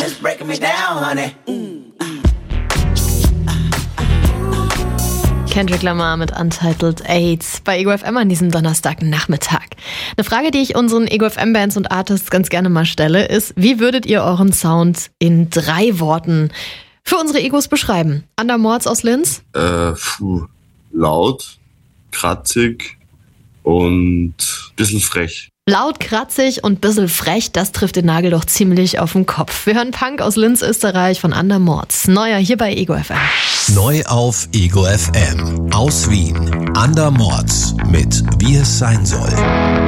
it's breaking me down, honey. Kendrick Lamar mit Untitled AIDS bei Ego FM an diesem Donnerstagnachmittag. Eine Frage, die ich unseren Ego FM Bands und Artists ganz gerne mal stelle, ist: Wie würdet ihr euren Sound in 3 Worten für unsere Egos beschreiben? Ander Mords aus Linz? Laut, kratzig und bisschen frech. Laut, kratzig und bisschen frech, das trifft den Nagel doch ziemlich auf den Kopf. Wir hören Punk aus Linz, Österreich von Ander Mords. Neuer hier bei Ego FM. Neu auf Ego FM. Aus Wien. Ander Mords mit Wie es sein soll.